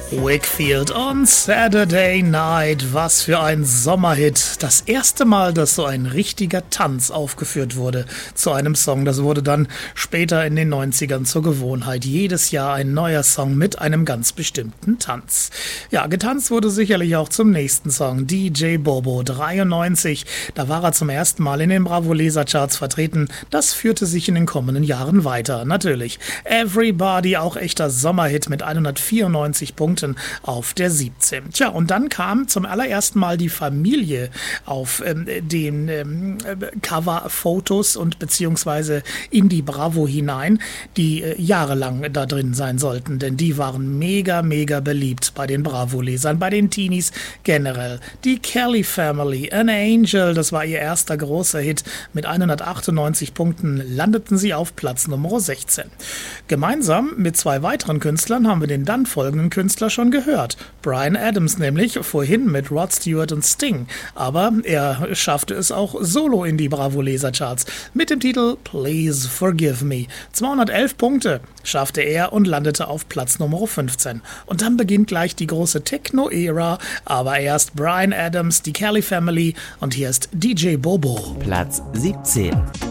Wakefield on Saturday Night. Was für ein Sommerhit. Das erste Mal, dass so ein richtiger Tanz aufgeführt wurde zu einem Song. Das wurde dann später in den 90ern zur Gewohnheit. Jedes Jahr ein neuer Song mit einem ganz bestimmten Tanz. Ja, getanzt wurde sicherlich auch zum nächsten Song. DJ Bobo 93. Da war er zum ersten Mal in den Bravo Laser Charts vertreten. Das führte sich in den kommenden Jahren weiter. Natürlich. Everybody, auch echter Sommerhit mit 194 Punkten auf der 17. Tja, und dann kam zum allerersten Mal die Familie auf den Coverfotos und beziehungsweise in die Bravo hinein, die jahrelang da drin sein sollten, denn die waren mega, mega beliebt bei den Bravo-Lesern, bei den Teenies generell. Die Kelly Family, An Angel, das war ihr erster großer Hit. Mit 198 Punkten landeten sie auf Platz Nummer 16. Gemeinsam mit zwei weiteren Künstlern haben wir den dann folgenden Künstler schon gehört. Bryan Adams nämlich, vorhin mit Rod Stewart und Sting. Aber er schaffte es auch solo in die Bravo Laser Charts mit dem Titel Please Forgive Me. 211 Punkte schaffte er und landete auf Platz Nummer 15. Und dann beginnt gleich die große Techno-Ära, aber erst Bryan Adams, die Kelly Family und hier ist DJ Bobo. Platz 17.